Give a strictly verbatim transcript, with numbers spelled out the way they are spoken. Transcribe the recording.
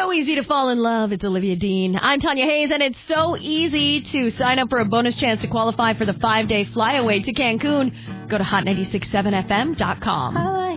so easy to fall in love. It's Olivia Dean. I'm Tanya Hayes, and it's so easy to sign up for a bonus chance to qualify for the five-day flyaway to Cancun. Go to hot nine six seven f m dot com.